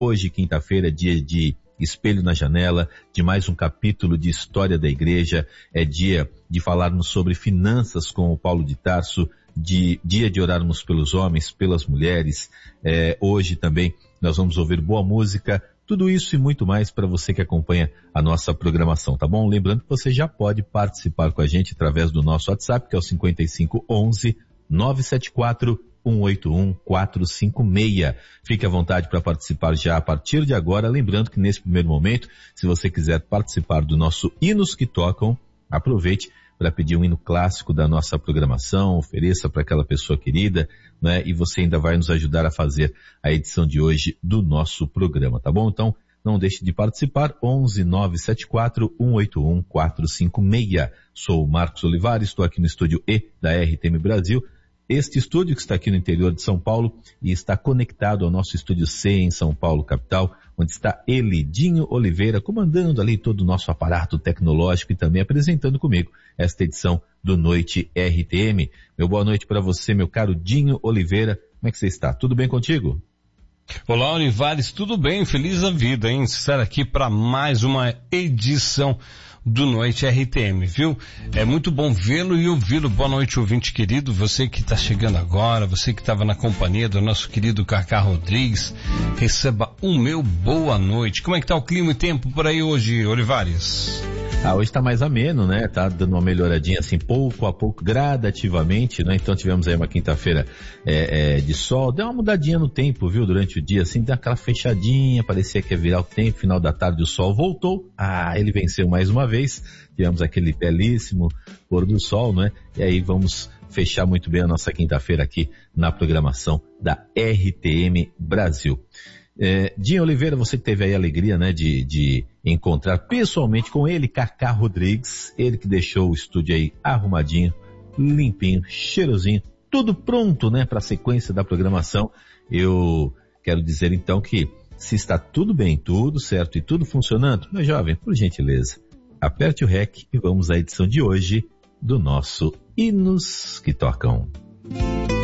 Hoje, quinta-feira, é dia de Espelho na Janela, de mais um capítulo de História da Igreja. É dia de falarmos sobre finanças com o Paulo de Tarso, dia de orarmos pelos homens, pelas mulheres. Hoje também nós vamos ouvir boa música, tudo isso e muito mais para você que acompanha a nossa programação, tá bom? Lembrando que você já pode participar com a gente através do nosso WhatsApp, que é o 5511-974-181-456. Fique à vontade para participar já a partir de agora. Lembrando que nesse primeiro momento, se você quiser participar do nosso Hinos que Tocam, aproveite para pedir um hino clássico da nossa programação, ofereça para aquela pessoa querida, né? E você ainda vai nos ajudar a fazer a edição de hoje do nosso programa, tá bom? Então, não deixe de participar, 11-974-181-456. Sou o Marcos Olivares, estou aqui no estúdio E da RTM Brasil. Este estúdio que está aqui no interior de São Paulo e está conectado ao nosso estúdio C em São Paulo, capital, onde está ele, Dinho Oliveira, comandando ali todo o nosso aparato tecnológico e também apresentando comigo esta edição do Noite RTM. Meu boa noite para você, meu caro Dinho Oliveira. Como é que você está? Tudo bem contigo? Olá, Olivares, tudo bem? Feliz da vida, hein? Estar aqui para mais uma edição do Noite RTM, viu? É muito bom vê-lo e ouvi-lo. Boa noite, ouvinte querido, você que está chegando agora, você que estava na companhia do nosso querido Cacá Rodrigues, receba o meu boa noite. Como é que tá o clima e tempo por aí hoje, Olivares? Hoje está mais ameno, né? Tá dando uma melhoradinha assim, pouco a pouco, gradativamente, né? Então tivemos aí uma quinta-feira de sol, deu uma mudadinha no tempo, viu? Durante o dia, assim, deu aquela fechadinha, parecia que ia virar o tempo, final da tarde o sol voltou, ele venceu mais uma vez, tivemos aquele belíssimo pôr do sol, né? E aí vamos fechar muito bem a nossa quinta-feira aqui na programação da RTM Brasil. Dinho Oliveira, você que teve aí a alegria, né, de encontrar pessoalmente com ele, Cacá Rodrigues, ele que deixou o estúdio aí arrumadinho, limpinho, cheirosinho, tudo pronto, né, para a sequência da programação. Eu quero dizer então que se está tudo bem, tudo certo e tudo funcionando, meu jovem, por gentileza, aperte o REC e vamos à edição de hoje do nosso Hinos que Tocam.